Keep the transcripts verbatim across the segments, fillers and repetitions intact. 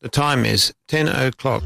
The time is ten o'clock.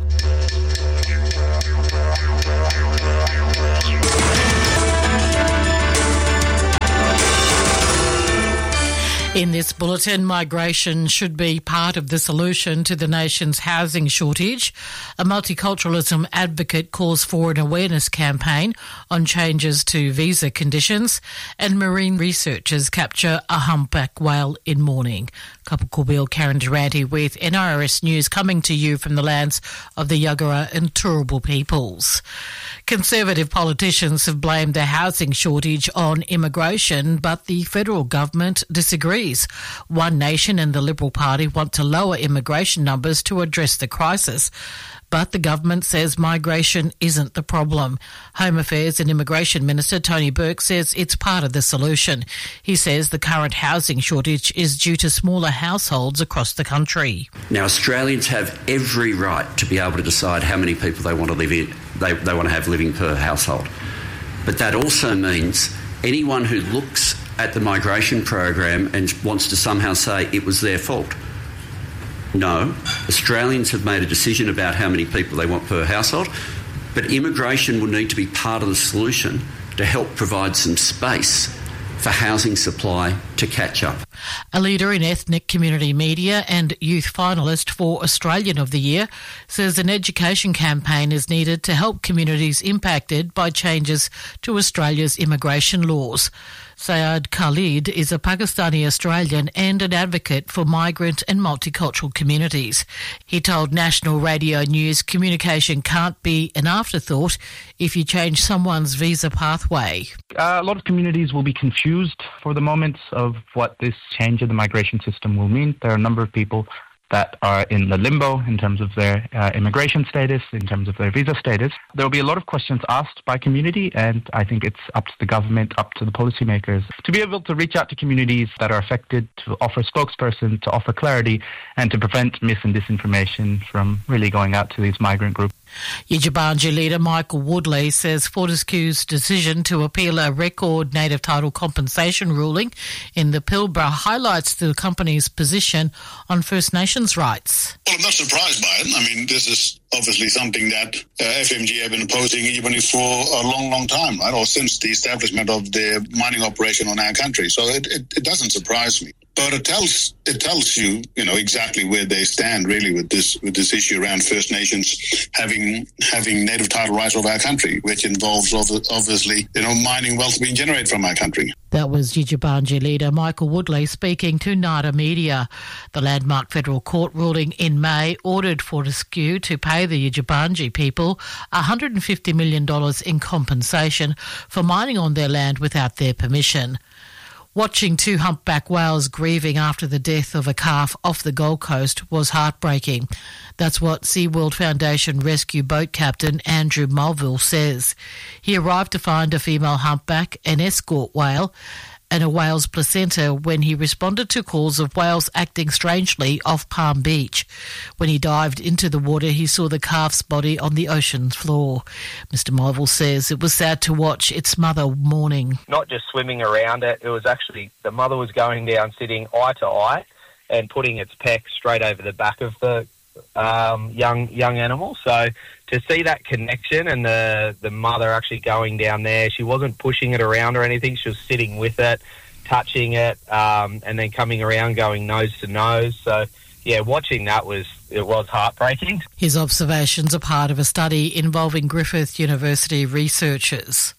In this bulletin, migration should be part of the solution to the nation's housing shortage. A multiculturalism advocate calls for an awareness campaign on changes to visa conditions, and marine researchers capture a humpback whale in mourning. Kapil Kubil, Karen Durante with N R S News, coming to you from the lands of the Yagara and Turrbal peoples. Conservative politicians have blamed the housing shortage on immigration, but the federal government disagrees. One Nation and the Liberal Party want to lower immigration numbers to address the crisis, but the government says migration isn't the problem. Home Affairs and Immigration Minister Tony Burke says it's part of the solution. He says the current housing shortage is due to smaller households across the country. Now, Australians have every right to be able to decide how many people they want to live in, they, they want to have living per household. But that also means anyone who looks at the migration program and wants to somehow say it was their fault. No, Australians have made a decision about how many people they want per household, but immigration will need to be part of the solution to help provide some space for housing supply to catch up. A leader in ethnic community media and youth finalist for Australian of the Year says an education campaign is needed to help communities impacted by changes to Australia's immigration laws. Syed Khalid is a Pakistani Australian and an advocate for migrant and multicultural communities. He told National Radio News communication can't be an afterthought if you change someone's visa pathway. Uh, a lot of communities will be confused for the moment of what this change in the migration system will mean. There are a number of people that are in the limbo in terms of their uh, immigration status, in terms of their visa status. There will be a lot of questions asked by community, and I think it's up to the government, up to the policymakers, to be able to reach out to communities that are affected, to offer spokesperson, to offer clarity, and to prevent mis and disinformation from really going out to these migrant groups. Yindjibarndi leader Michael Woodley says Fortescue's decision to appeal a record native title compensation ruling in the Pilbara highlights the company's position on First Nations rights. Well, I'm not surprised by it. I mean, this is obviously something that uh, F M G have been opposing even for a long, long time, right? Or since the establishment of the mining operation on our country. So it, it, it doesn't surprise me. But it tells it tells you, you know, exactly where they stand really with this with this issue around First Nations having having native title rights of our country, which involves obviously, you know, mining wealth being generated from our country. That was Yindjibarndi leader Michael Woodley speaking to Nada Media. The landmark federal court ruling in May ordered Fortescue to pay the Yindjibarndi people one hundred fifty million dollars in compensation for mining on their land without their permission. Watching two humpback whales grieving after the death of a calf off the Gold Coast was heartbreaking. That's what SeaWorld Foundation rescue boat captain Andrew Mulville says. He arrived to find a female humpback, an escort whale, and a whale's placenta when he responded to calls of whales acting strangely off Palm Beach. When he dived into the water, he saw the calf's body on the ocean floor. Mister Mulville says it was sad to watch its mother mourning. Not just swimming around it, it was actually the mother was going down, sitting eye to eye and putting its peck straight over the back of the um, young young animal. So to see that connection and the, the mother actually going down there, she wasn't pushing it around or anything. She was sitting with it, touching it, um, and then coming around going nose to nose. So, yeah, watching that was, it was heartbreaking. His observations are part of a study involving Griffith University researchers.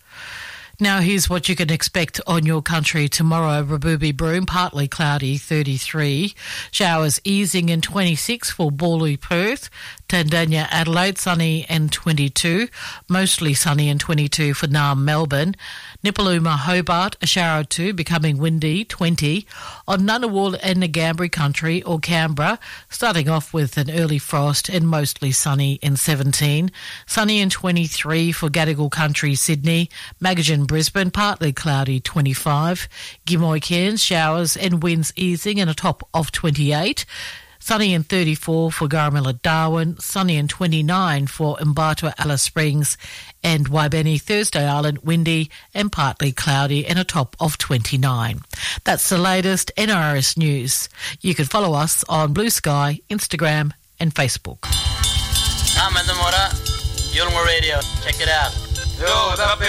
Now here's what you can expect on your country tomorrow. Raboobie Broome, partly cloudy, thirty-three. Showers easing and twenty-six for Bawley, Perth. Tandanya, Adelaide, sunny and twenty-two. Mostly sunny and twenty-two for Naarm, Melbourne. Nipaluma, Hobart, a shower or two, becoming windy, twenty. On Ngunnawal and Ngambri country or Canberra, starting off with an early frost and mostly sunny and seventeen. Sunny and twenty-three for Gadigal country, Sydney. Magajan, Brisbane, partly cloudy, twenty-five. Gimoy, Cairns, showers and winds easing and a top of twenty-eight. Sunny and thirty-four for Garamilla, Darwin. Sunny and twenty-nine for Mbatwa, Alice Springs. And Waibeni, Thursday Island, windy and partly cloudy and a top of twenty-nine. That's the latest N R S news. You can follow us on Blue Sky, Instagram and Facebook. I'm at the Mora, Yolngu Radio. Check it out. Yo, the